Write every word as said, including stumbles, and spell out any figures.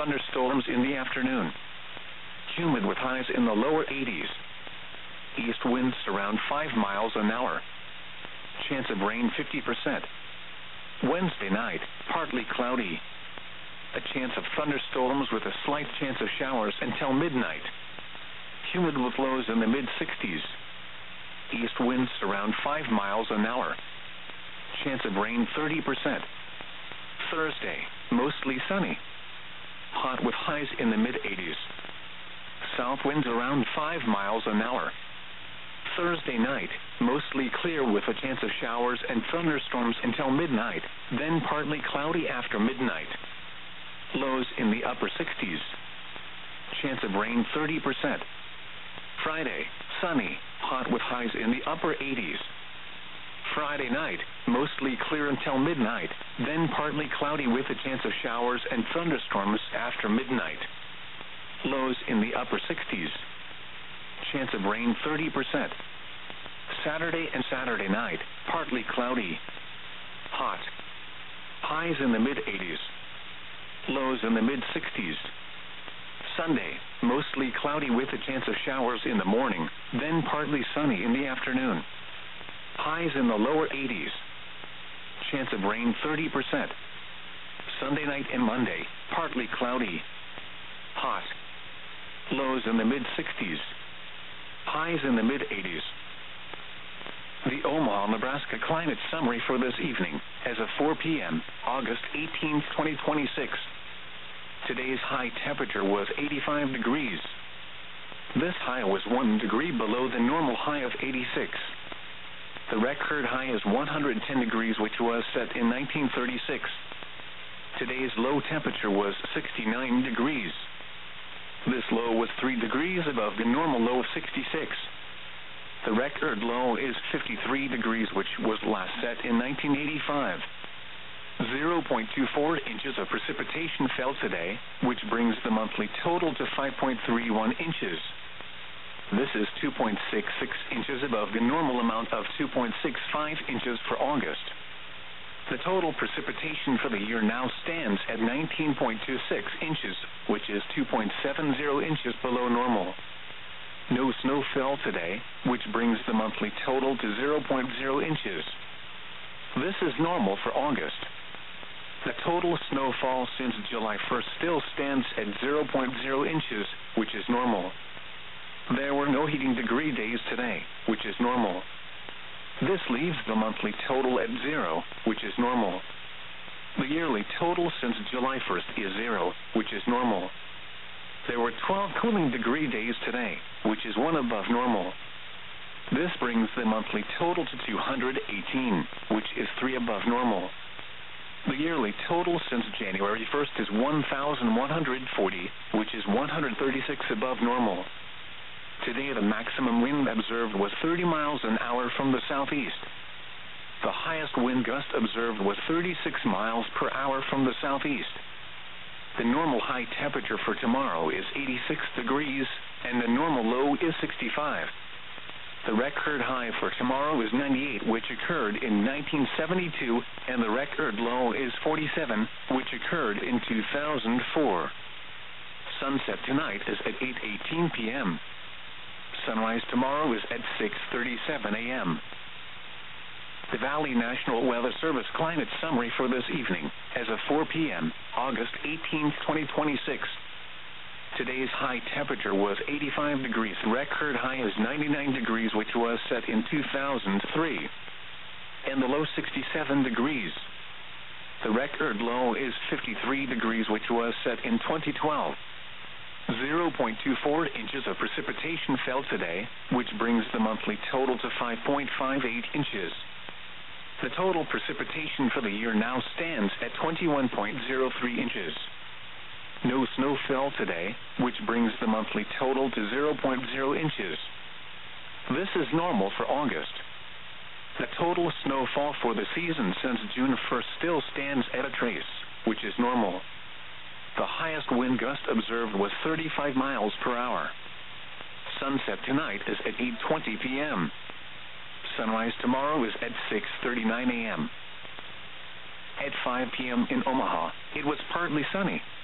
thunderstorms in the afternoon. Humid with highs in the lower eighties. East winds around five miles an hour. Chance of rain fifty percent. Wednesday night, partly cloudy. A chance of thunderstorms with a slight chance of showers until midnight. Humid with lows in the mid-sixties. East winds around five miles an hour. Chance of rain thirty percent. Thursday, mostly sunny. Hot with highs in the mid-eighties. South winds around five miles an hour. Thursday night, mostly clear with a chance of showers and thunderstorms until midnight, then partly cloudy after midnight. Lows in the upper sixties. Chance of rain thirty percent. Friday, sunny, hot with highs in the upper eighties. Friday night, mostly clear until midnight, then partly cloudy with a chance of showers and thunderstorms after midnight. Lows in the upper sixties. Chance of rain thirty percent. Saturday and Saturday night, partly cloudy. Hot. Highs in the mid-eighties. Lows in the mid-sixties. Sunday, mostly cloudy with a chance of showers in the morning, then partly sunny in the afternoon. Highs in the lower eighties. Chance of rain thirty percent. Sunday night and Monday, partly cloudy. Hot. Lows in the mid-sixties. Highs in the mid-eighties. The Omaha, Nebraska climate summary for this evening, as of four p.m., August eighteenth, twenty twenty-six. Today's high temperature was eighty-five degrees. This high was one degree below the normal high of eighty-six. The record high is one hundred ten degrees, which was set in nineteen thirty-six. Today's low temperature was sixty-nine degrees. This low was three degrees above the normal low of sixty-six. The record low is fifty-three degrees, which was last set in nineteen eighty-five. zero point two four inches of precipitation fell today, which brings the monthly total to five point three one inches. This is two point six six inches above the normal amount of two point six five inches for August. The total precipitation for the year now stands at nineteen point two six inches, which is two point seven zero inches below normal. No snow fell today, which brings the monthly total to zero point zero inches. This is normal for August. The total snowfall since July first still stands at zero point zero inches, which is normal. There were no heating degree days today, which is normal. This leaves the monthly total at zero, which is normal. The yearly total since July first is zero, which is normal. There were twelve cooling degree days today, which is one above normal. This brings the monthly total to two hundred eighteen, which is three above normal. The yearly total since January first is one thousand one hundred forty, which is one hundred thirty-six above normal. Today the maximum wind observed was thirty miles an hour from the southeast. The highest wind gust observed was thirty-six miles per hour from the southeast. The normal high temperature for tomorrow is eighty-six degrees, and the normal low is sixty-five. The record high for tomorrow is ninety-eight, which occurred in nineteen seventy-two, and the record low is forty-seven, which occurred in two thousand four. Sunset tonight is at eight eighteen p.m. Sunrise tomorrow is at six thirty-seven a.m. The Valley National Weather Service climate summary for this evening, as of four p.m., August eighteenth, twenty twenty-six. Today's high temperature was eighty-five degrees. Record high is ninety-nine degrees, which was set in two thousand three. And the low sixty-seven degrees. The record low is fifty-three degrees, which was set in twenty twelve. zero point two four inches of precipitation fell today, which brings the monthly total to five point five eight inches. The total precipitation for the year now stands at twenty-one point zero three inches. No snow fell today, which brings the monthly total to zero point zero inches. This is normal for August. The total snowfall for the season since June first still stands at a trace, which is normal. The highest wind gust observed was thirty-five miles per hour. Sunset tonight is at eight twenty p.m. Sunrise tomorrow is at six thirty-nine a.m. At five p.m. in Omaha, it was partly sunny.